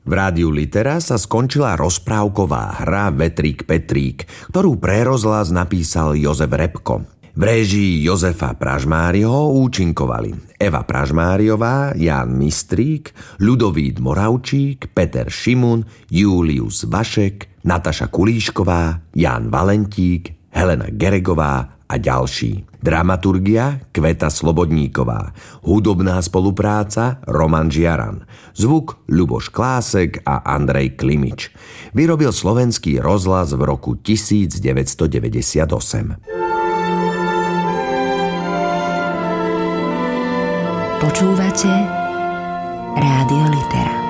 V rádiu Litera sa skončila rozprávková hra Vetrík Petrík, ktorú pre rozhlas napísal Jozef Repko. V réžii Jozefa Pražmáriho účinkovali Eva Pražmáriová, Ján Mistrík, Ľudovít Moravčík, Peter Šimun, Julius Vašek, Nataša Kulíšková, Ján Valentík, Helena Geregová a ďalší. Dramaturgia Kveta Slobodníková. Hudobná spolupráca Roman Žiaran. Zvuk Ľuboš Klásek a Andrej Klimič. Vyrobil Slovenský rozhlas v roku 1998. Počúvate Rádio Litera.